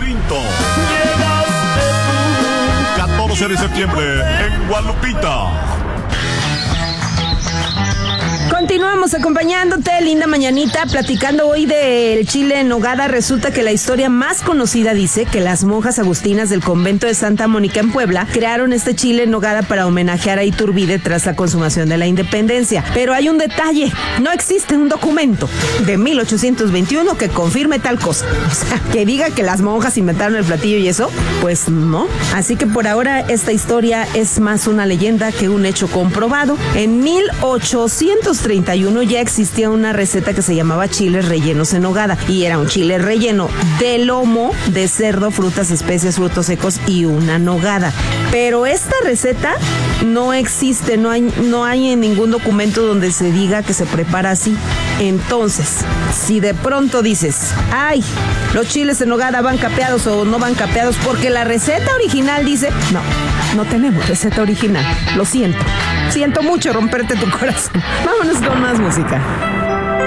Tinto. 14 de septiembre en Guadalupita. Continuamos acompañándote, linda mañanita, platicando hoy del chile en nogada. Resulta que la historia más conocida dice que las monjas agustinas del convento de Santa Mónica en Puebla crearon este chile en nogada para homenajear a Iturbide tras la consumación de la independencia. Pero hay un detalle, no existe un documento de 1821 que confirme tal cosa. O sea, que diga que las monjas inventaron el platillo y eso, pues no. Así que por ahora esta historia es más una leyenda que un hecho comprobado. En 1831 ya existía una receta que se llamaba chiles rellenos en nogada y era un chile relleno de lomo de cerdo, frutas, especias, frutos secos y una nogada. Pero esta receta no existe, no hay en ningún documento donde se diga que se prepara así. Entonces, si de pronto dices, ay, los chiles en nogada van capeados o no van capeados porque la receta original dice, no tenemos receta original, lo siento mucho romperte tu corazón. Vámonos con más música.